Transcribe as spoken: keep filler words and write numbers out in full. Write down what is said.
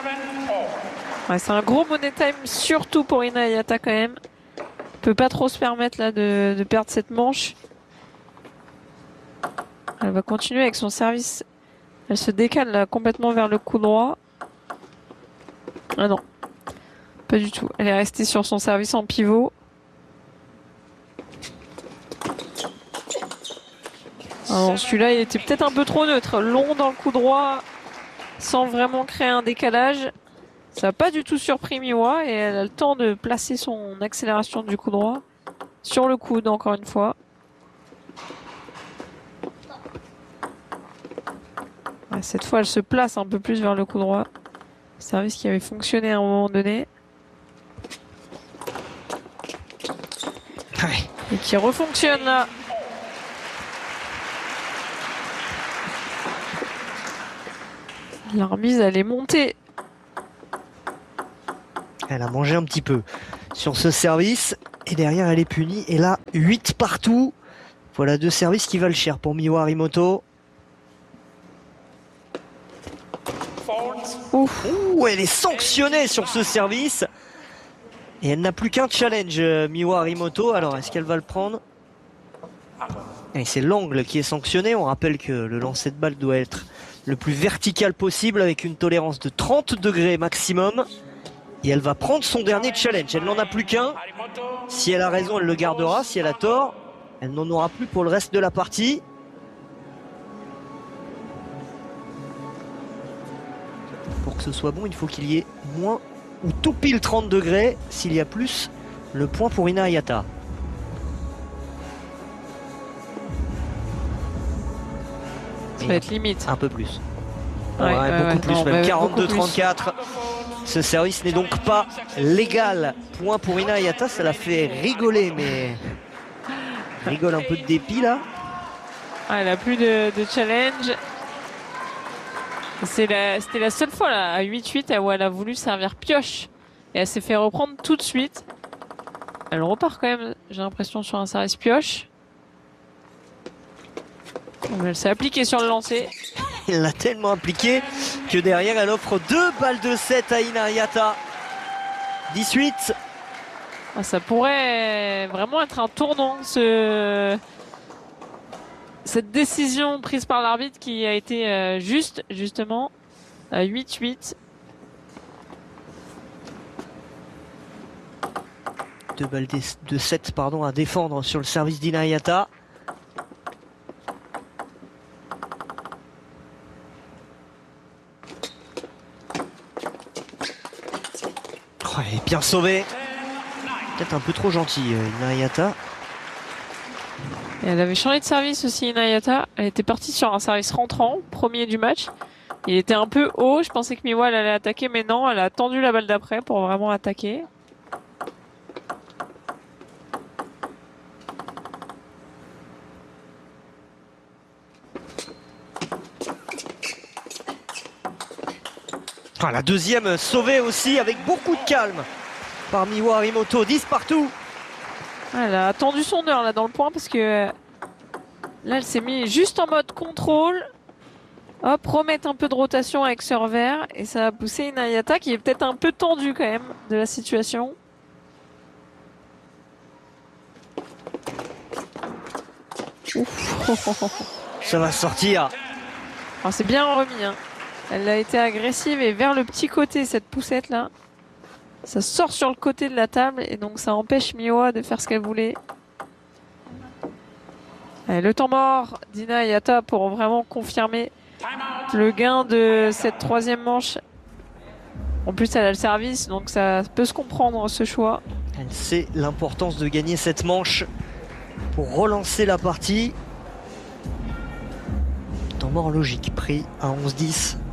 Ouais, c'est un gros money time, surtout pour Ina Hayata quand même. Peut pas trop se permettre là de, de perdre cette manche. Elle va continuer avec son service. Elle se décale là, complètement vers le coup droit. Ah non, pas du tout. Elle est restée sur son service en pivot. Celui-là, il était peut-être un peu trop neutre. Long dans le coup droit, sans vraiment créer un décalage. Ça n'a pas du tout surpris Miwa et elle a le temps de placer son accélération du coup droit sur le coude encore une fois. Ouais, cette fois, elle se place un peu plus vers le coup droit. Service qui avait fonctionné à un moment donné. Ouais. Et qui refonctionne là. La remise, elle est montée. Elle a mangé un petit peu sur ce service. Et derrière, elle est punie. Et là, huit partout. Voilà deux services qui valent cher pour Miwa Harimoto. Ouf. Ouh, elle est sanctionnée sur ce service. Et elle n'a plus qu'un challenge, Miwa Harimoto. Alors, est-ce qu'elle va le prendre? Et c'est l'angle qui est sanctionné. On rappelle que le lancer de balle doit être le plus vertical possible avec une tolérance de trente degrés maximum. Et elle va prendre son dernier challenge. Elle n'en a plus qu'un. Si elle a raison, elle le gardera. Si elle a tort, elle n'en aura plus pour le reste de la partie. Pour que ce soit bon, il faut qu'il y ait moins ou tout pile trente degrés. S'il y a plus, le point pour Ina Hayata. Ça va être limite. Un peu plus. Ouais, ouais, ouais, beaucoup ouais, plus, non, même bah, quarante-deux trente-quatre. Ce service n'est donc pas légal. Point pour Ina Hayata, ça l'a fait rigoler, mais rigole un peu de dépit là. Ah, elle a plus de, de challenge. C'était la, la seule fois là, à huit huit où elle a voulu servir pioche. Et elle s'est fait reprendre tout de suite. Elle repart quand même, j'ai l'impression, sur un service pioche. Elle s'est appliquée sur le lancer. Elle l'a tellement appliqué que derrière elle offre deux balles de sept à Ina Hayata. dix-huit. Ah, ça pourrait vraiment être un tournant, ce... cette décision prise par l'arbitre qui a été euh, juste, justement, à huit huit. Deux balles de sept pardon, à défendre sur le service d'Ina Hayata. Oh, elle est bien sauvée. Peut-être un peu trop gentille, Ina Hayata. Et elle avait changé de service aussi, Ina Hayata. Elle était partie sur un service rentrant, premier du match. Il était un peu haut. Je pensais que Miwa elle allait attaquer, mais non, elle a tendu la balle d'après pour vraiment attaquer. Ah, la deuxième sauvée aussi avec beaucoup de calme par Miwa Harimoto. dix partout. Elle a attendu son heure là dans le point parce que là elle s'est mise juste en mode contrôle. Hop, remettre un peu de rotation avec server et ça a poussé Ina Hayata qui est peut-être un peu tendue quand même de la situation. Ouf. Ça va sortir. Alors c'est bien remis, hein. Elle a été agressive et vers le petit côté cette poussette là. Ça sort sur le côté de la table et donc ça empêche Miwa de faire ce qu'elle voulait. Allez, le temps mort d'Ina Hayata pour vraiment confirmer le gain de cette troisième manche. En plus elle a le service donc ça peut se comprendre ce choix. Elle sait l'importance de gagner cette manche pour relancer la partie. Temps mort logique pris à onze dix.